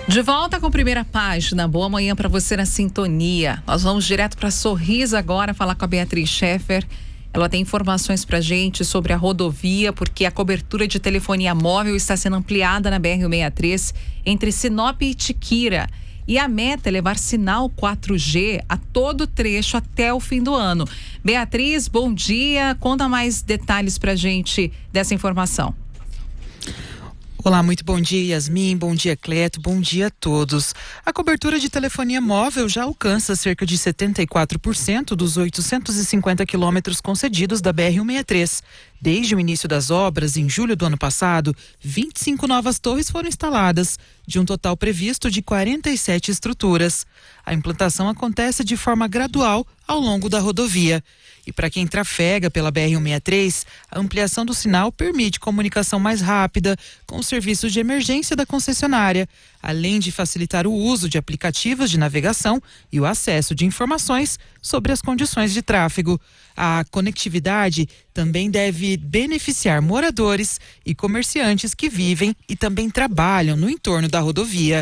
De volta com a primeira página. Boa manhã para você na sintonia. Nós vamos direto para Sorriso agora falar com a Beatriz Scheffer. Ela tem informações para gente sobre a rodovia, porque a cobertura de telefonia móvel está sendo ampliada na BR-163 entre Sinop e Tiquira. E a meta é levar sinal 4G a todo o trecho até o fim do ano. Beatriz, bom dia. Conta mais detalhes para gente dessa informação. Olá, muito bom dia, Yasmin, bom dia, Cleto, bom dia a todos. A cobertura de telefonia móvel já alcança cerca de 74% dos 850 quilômetros concedidos da BR-163. Desde o início das obras, em julho do ano passado, 25 novas torres foram instaladas, de um total previsto de 47 estruturas. A implantação acontece de forma gradual ao longo da rodovia. E para quem trafega pela BR-163, a ampliação do sinal permite comunicação mais rápida com os serviços de emergência da concessionária, além de facilitar o uso de aplicativos de navegação e o acesso de informações sobre as condições de tráfego. A conectividade também deve beneficiar moradores e comerciantes que vivem e também trabalham no entorno da rodovia.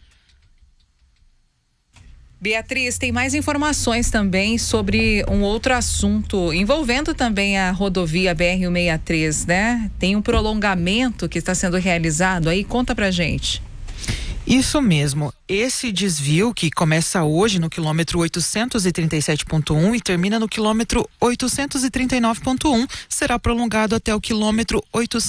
Beatriz, tem mais informações também sobre um outro assunto envolvendo também a rodovia BR-163, né? Tem um prolongamento que está sendo realizado aí, conta pra gente. Isso mesmo, esse desvio que começa hoje no quilômetro 837.1 e termina no quilômetro 839.1 será prolongado até o quilômetro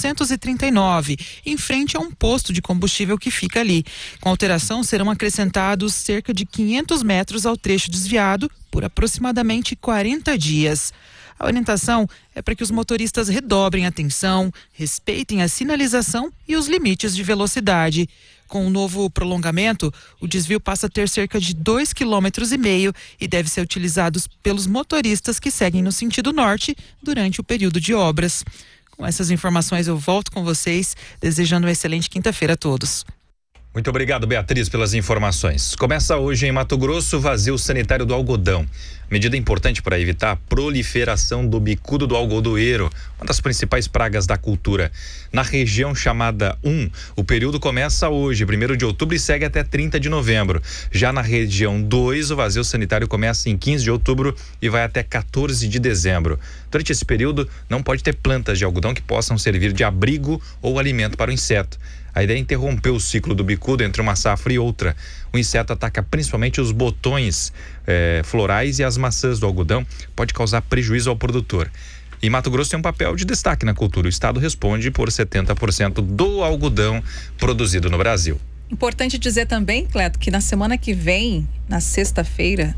839, em frente a um posto de combustível que fica ali. Com alteração serão acrescentados cerca de 500 metros ao trecho desviado por aproximadamente 40 dias. A orientação é para que os motoristas redobrem a atenção, respeitem a sinalização e os limites de velocidade. Com o novo prolongamento, o desvio passa a ter cerca de 2,5 km e deve ser utilizado pelos motoristas que seguem no sentido norte durante o período de obras. Com essas informações eu volto com vocês, desejando uma excelente quinta-feira a todos. Muito obrigado, Beatriz, pelas informações. Começa hoje em Mato Grosso o vazio sanitário do algodão. Medida importante para evitar a proliferação do bicudo do algodoeiro, uma das principais pragas da cultura. Na região chamada 1, o período começa hoje, 1º de outubro, e segue até 30 de novembro. Já na região 2, o vazio sanitário começa em 15 de outubro e vai até 14 de dezembro. Durante esse período, não pode ter plantas de algodão que possam servir de abrigo ou alimento para o inseto. A ideia é interromper o ciclo do bicudo entre uma safra e outra. O inseto ataca principalmente os botões florais e as maçãs do algodão, pode causar prejuízo ao produtor. E Mato Grosso tem um papel de destaque na cultura. O estado responde por 70% do algodão produzido no Brasil. Importante dizer também, Cleto, que na semana que vem, na sexta-feira,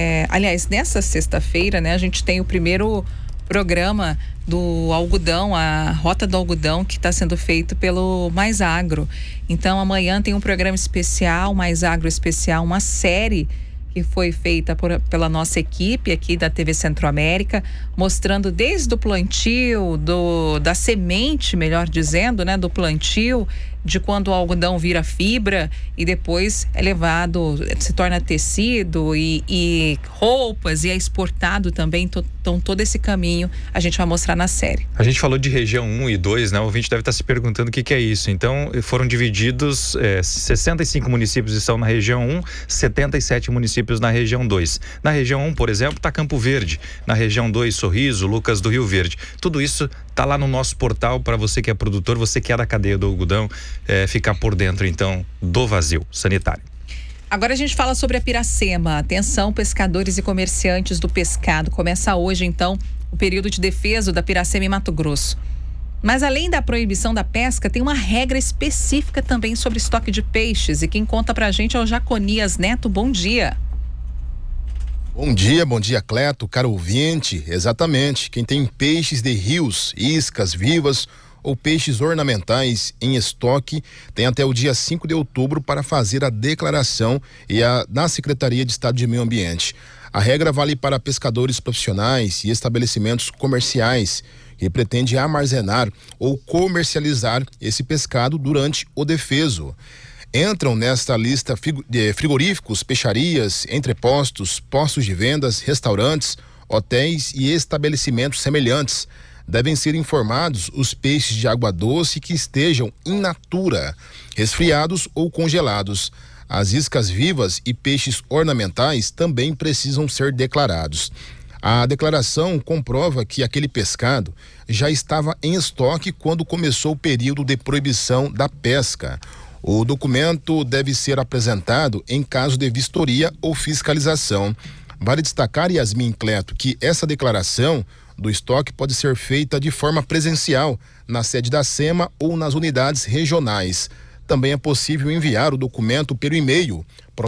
nessa sexta-feira, né, a gente tem o primeiro programa do algodão, a Rota do Algodão, que está sendo feito pelo Mais Agro. Então amanhã tem um programa especial, Mais Agro Especial, uma série que foi feita pela nossa equipe aqui da TV Centro-América, mostrando desde o plantio, da semente, melhor dizendo, né, do plantio, de quando o algodão vira fibra e depois é levado, se torna tecido e roupas e é exportado também. Então todo esse caminho a gente vai mostrar na série. A gente falou de região 1 e 2, né? O ouvinte deve estar se perguntando o que é isso. Então foram divididos 65 municípios estão na região 1, 77 municípios na região 2. Na região 1, por exemplo, está Campo Verde. Na região 2, Sorriso, Lucas do Rio Verde. Tudo isso está lá no nosso portal para você que é produtor, você que é da cadeia do algodão, ficar por dentro então do vazio sanitário. Agora a gente fala sobre a Piracema. Atenção, pescadores e comerciantes do pescado. Começa hoje então o período de defeso da Piracema em Mato Grosso. Mas além da proibição da pesca, tem uma regra específica também sobre estoque de peixes. E quem conta pra gente é o Jaconias Neto. Bom dia. Bom dia, Cleto, caro ouvinte. Exatamente, quem tem peixes de rios, iscas vivas ou peixes ornamentais em estoque tem até o dia 5 de outubro para fazer a declaração na Secretaria de Estado de Meio Ambiente. A regra vale para pescadores profissionais e estabelecimentos comerciais que pretendem armazenar ou comercializar esse pescado durante o defeso. Entram nesta lista frigoríficos, peixarias, entrepostos, postos de vendas, restaurantes, hotéis e estabelecimentos semelhantes. devem ser informados os peixes de água doce que estejam in natura, resfriados ou congelados. As iscas vivas e peixes ornamentais também precisam ser declarados. A declaração comprova que aquele pescado já estava em estoque quando começou o período de proibição da pesca. O documento deve ser apresentado em caso de vistoria ou fiscalização. Vale destacar, Yasmin, Cleto, que essa declaração do estoque pode ser feita de forma presencial na sede da SEMA ou nas unidades regionais. Também é possível enviar o documento pelo e-mail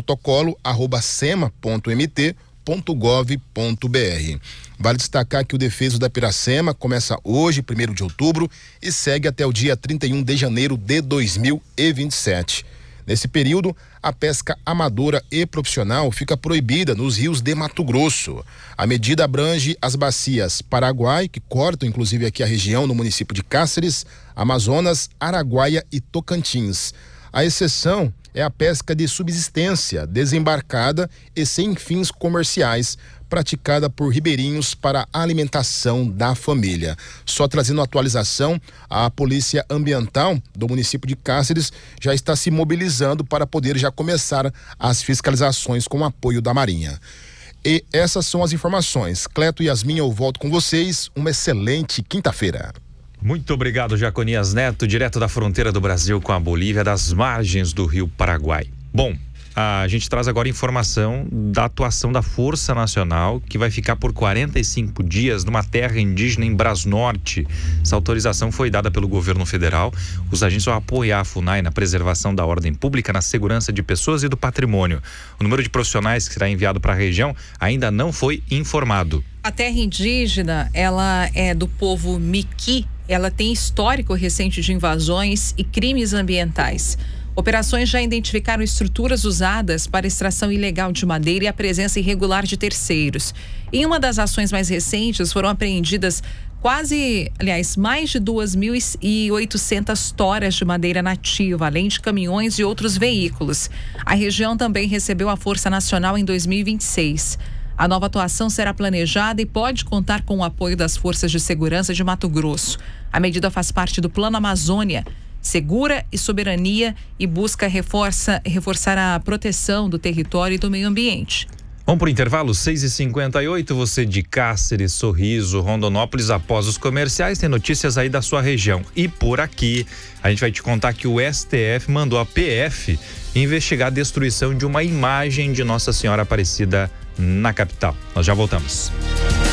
protocolo@sema.mt.gov.br. Vale destacar que o Defeso da Piracema começa hoje, 1º de outubro, e segue até o dia 31 de janeiro de 2027. Nesse período, a pesca amadora e profissional fica proibida nos rios de Mato Grosso. A medida abrange as bacias Paraguai, que cortam inclusive aqui a região no município de Cáceres, Amazonas, Araguaia e Tocantins. A exceção é a pesca de subsistência, desembarcada e sem fins comerciais, praticada por ribeirinhos para a alimentação da família. Só trazendo atualização, a Polícia Ambiental do município de Cáceres já está se mobilizando para poder já começar as fiscalizações com o apoio da Marinha. E essas são as informações. Cleto e Yasmin, eu volto com vocês. Uma excelente quinta-feira. Muito obrigado, Jaconias Neto, direto da fronteira do Brasil com a Bolívia, das margens do Rio Paraguai. Bom, a gente traz agora informação da atuação da Força Nacional, que vai ficar por 45 dias numa terra indígena em Brasnorte. Essa autorização foi dada pelo governo federal. Os agentes vão apoiar a FUNAI na preservação da ordem pública, na segurança de pessoas e do patrimônio. O número de profissionais que será enviado para a região ainda não foi informado. A terra indígena, ela é do povo Miqui. Ela tem histórico recente de invasões e crimes ambientais. Operações já identificaram estruturas usadas para extração ilegal de madeira e a presença irregular de terceiros. Em uma das ações mais recentes, foram apreendidas mais de 2.800 toras de madeira nativa, além de caminhões e outros veículos. A região também recebeu a Força Nacional em 2026. A nova atuação será planejada e pode contar com o apoio das Forças de Segurança de Mato Grosso. A medida faz parte do Plano Amazônia, Segura e Soberania, e busca reforçar a proteção do território e do meio ambiente. Vamos para o intervalo, 6h58, você de Cáceres, Sorriso, Rondonópolis, após os comerciais, tem notícias aí da sua região. E por aqui, a gente vai te contar que o STF mandou a PF investigar a destruição de uma imagem de Nossa Senhora Aparecida na capital. Nós já voltamos.